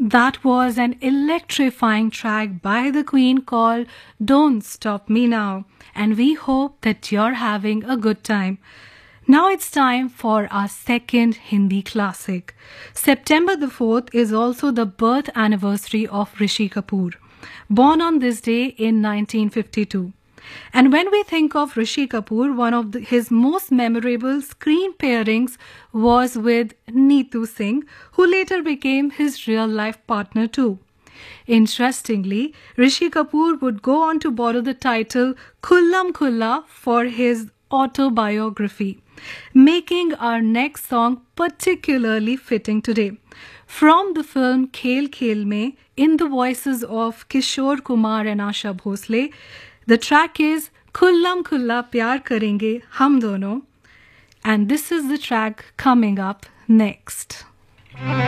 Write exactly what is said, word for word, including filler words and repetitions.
That was an electrifying track by the Queen called Don't Stop Me Now, and we hope that you're having a good time. Now it's time for our second Hindi classic. September the fourth is also the birth anniversary of Rishi Kapoor, born on this day in nineteen fifty-two. And when we think of Rishi Kapoor, one of the, his most memorable screen pairings was with Neetu Singh, who later became his real-life partner too. Interestingly, Rishi Kapoor would go on to borrow the title Khullam Khulla for his autobiography, making our next song particularly fitting today. From the film Khel Khel Mein, in the voices of Kishore Kumar and Asha Bhosle, the track is Khullam Khulla Pyar Karenge Hum Dono, and this is the track coming up next.